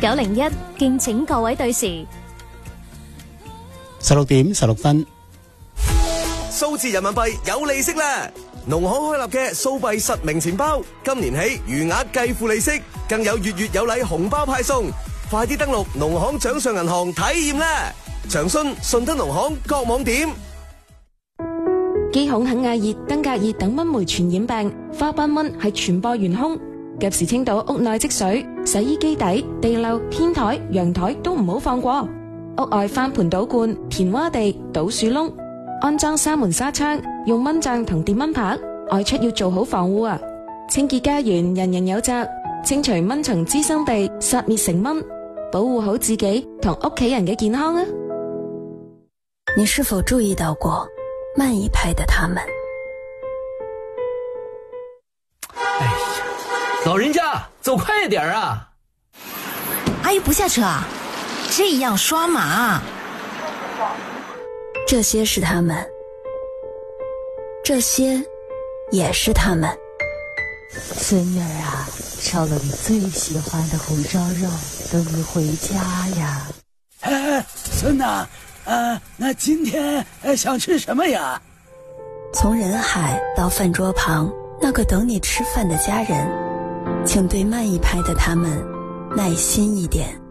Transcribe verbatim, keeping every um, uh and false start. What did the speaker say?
九零一，敬請各位對時。 十六點十六分。 數字人民幣有利息啦！農行開立嘅數幣實名錢包，今年起餘額計付利息，更有月月有禮紅包派送。快啲登錄農行掌上銀行體驗啦！詳詢順德農行各網點。 肌孔肯亞熱、登革熱等蚊媒傳染病，花斑蚊係傳播元兇。及時清倒屋內積水，洗衣機底、地漏、天台、陽台都唔好放過。屋外翻盆倒罐、填窪地、倒樹窿，安裝紗門紗窗，用蚊帳同電蚊拍。外出要做好防護啊！清潔家園，人人有責，清除蚊蟲滋生地，殺滅成蚊，保護好自己同屋企人嘅健康啊！ 你是否注意到過慢一拍的他們？ 哎呀，老人家走快點啊！ 阿姨不下車啊？這樣刷馬。 這些是他們，這些也是他們。 孫女兒啊，燒了你最喜歡的紅燒肉，等你回家呀。 哎，孫吶，啊，那今天想吃什麼呀？ 從人海到飯桌旁，那個等你吃飯的家人，請對慢一拍的他們耐心一點。